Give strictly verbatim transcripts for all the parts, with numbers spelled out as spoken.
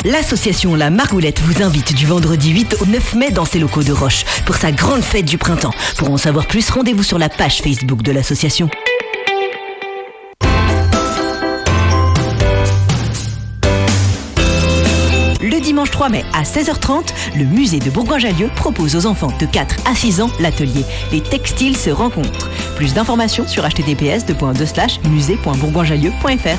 L'association La Margoulette vous invite du vendredi huit au neuf mai dans ses locaux de Roche pour sa grande fête du printemps. Pour en savoir plus, rendez-vous sur la page Facebook de l'association. Le dimanche trois mai à seize heures trente, le musée de Bourgoin-Jallieu propose aux enfants de quatre à six ans l'atelier Les textiles se rencontrent. Plus d'informations sur h t t p s deux point deux slash musée point bourgoinjallieu point f r.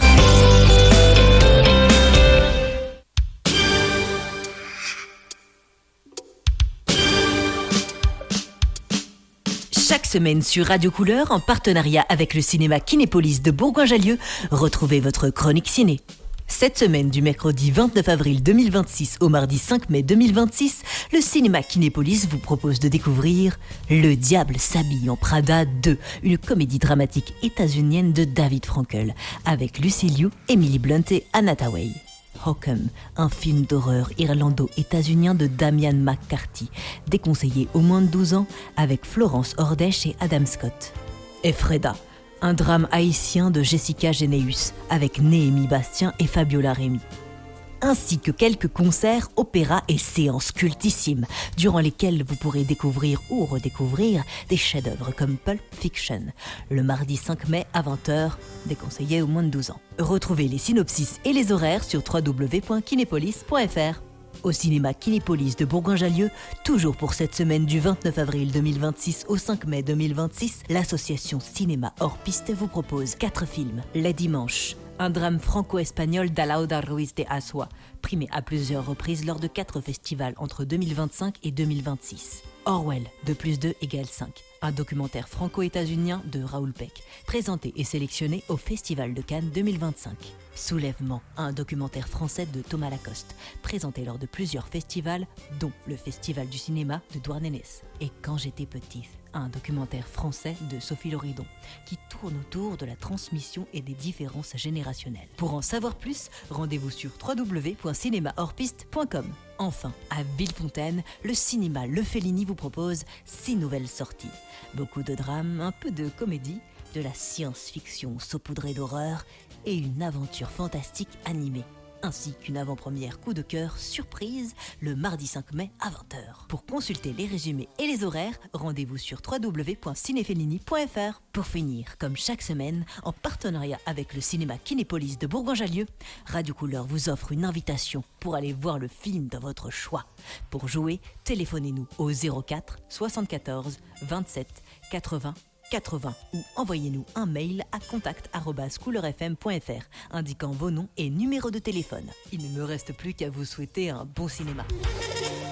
Chaque semaine sur Radio Couleur, en partenariat avec le cinéma Kinépolis de Bourgoin-Jallieu, retrouvez votre chronique ciné. Cette semaine, du mercredi vingt-neuf avril deux mille vingt-six au mardi cinq mai deux mille vingt-six, le cinéma Kinépolis vous propose de découvrir Le Diable s'habille en Prada deux, une comédie dramatique états-unienne de David Frankel, avec Lucy Liu, Emily Blunt et Anna Tawai. Hockham, un film d'horreur irlando-états-unien de Damian McCarthy, déconseillé aux moins de douze ans, avec Florence Ordèche et Adam Scott. Et Freda, un drame haïtien de Jessica Généus, avec Néhémie Bastien et Fabiola Remy. Ainsi que quelques concerts, opéras et séances cultissimes, durant lesquelles vous pourrez découvrir ou redécouvrir des chefs-d'œuvre comme Pulp Fiction, le mardi cinq mai à vingt heures, déconseillé aux moins de douze ans. Retrouvez les synopsis et les horaires sur w w w point kinépolis point f r. Au cinéma Kinépolis de Bourgoin-Jallieu, toujours pour cette semaine du vingt-neuf avril deux mille vingt-six au cinq mai deux mille vingt-six, l'association Cinéma Hors Piste vous propose quatre films. Les Dimanches, un drame franco-espagnol d'Alauda Ruiz de Asua, primé à plusieurs reprises lors de quatre festivals entre deux mille vingt-cinq et deux mille vingt-six. Orwell, deux plus deux égale cinq, un documentaire franco-états-unien de Raoul Peck, présenté et sélectionné au Festival de Cannes deux mille vingt-cinq. Soulèvement, un documentaire français de Thomas Lacoste, présenté lors de plusieurs festivals, dont le Festival du cinéma de Douarnenez. Et Quand j'étais petite, un documentaire français de Sophie Loridon, qui tourne autour de la transmission et des différences générationnelles. Pour en savoir plus, rendez-vous sur w w w point cinéma hors piste point com. Enfin, à Villefontaine, le cinéma Le Fellini vous propose six nouvelles sorties. Beaucoup de drames, un peu de comédie, de la science-fiction saupoudrée d'horreur et une aventure fantastique animée, ainsi qu'une avant-première coup de cœur surprise le mardi cinq mai à vingt heures. Pour consulter les résumés et les horaires, rendez-vous sur w w w point cinefellini point f r. Pour finir, comme chaque semaine, en partenariat avec le cinéma Kinépolis de Bourgoin-Jallieu, Radio Couleur vous offre une invitation pour aller voir le film de votre choix. Pour jouer, téléphonez-nous au zéro quatre soixante-quatorze vingt-sept quatre-vingts quatre-vingts ou envoyez-nous un mail à contact arobase couleur f m point f r indiquant vos noms et numéros de téléphone. Il ne me reste plus qu'à vous souhaiter un bon cinéma.